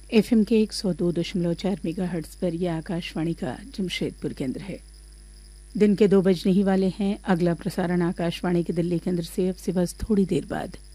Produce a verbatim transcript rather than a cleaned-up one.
FM के एक सौ दो दशमलव चार मेगाहर्ट्ज पर यह आकाशवाणी का जमशेदपुर केंद्र है। दिन के दो बजने ही वाले हैं। अगला प्रसारण आकाशवाणी के दिल्ली केंद्र से अब से बस थोड़ी देर बाद।